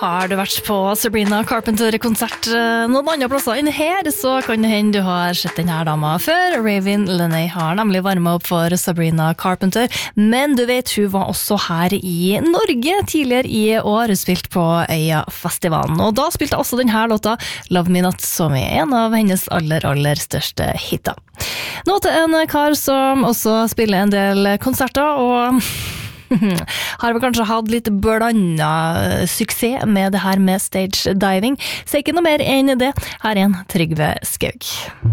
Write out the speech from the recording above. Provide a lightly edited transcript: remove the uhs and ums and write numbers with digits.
Har du vært på Sabrina Carpenter-konsert noen andre plasser enn her, så kan det hende du har sett denne dama før. Raven Leigh har nemlig varmet opp for Sabrina Carpenter, men du vet, hun var også her i Norge tidligere i år, spilt på Øya-festivalen, og da spilte også denne låta Love Me Not, som er en av hennes aller største hitter. Nå til en kar som også spiller en del konserter, og har vel kanskje hatt litt blandet suksess med det her med stage diving. Så ikke noe mer enn det. Her er en Trygve Skaug.